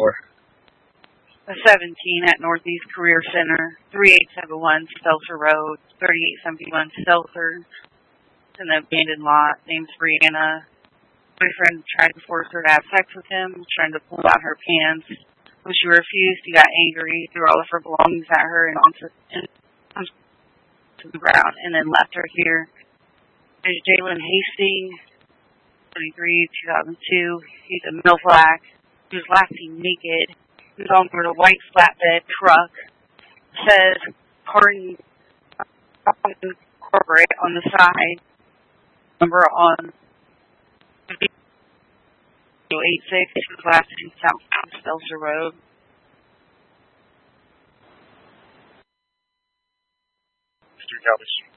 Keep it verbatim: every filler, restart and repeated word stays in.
for? A seventeen at Northeast Career Center, three eight seven one Stelzer Road, thirty-eight seventy-one Stelzer. It's in the abandoned lot. Name's Brianna. Boyfriend tried to force her to have sex with him, trying to pull out her pants. When she refused, he got angry, threw all of her belongings at her and onto, onto the ground, and then left her here. There's Jalen Hastings, twenty-three, two thousand two. He's a middle black. He was last seen naked. He was on board a white flatbed truck. Says Pardon Corporate on the side. Number on eight six. He was last seen southbound Stelzer Road. Mister Calvis.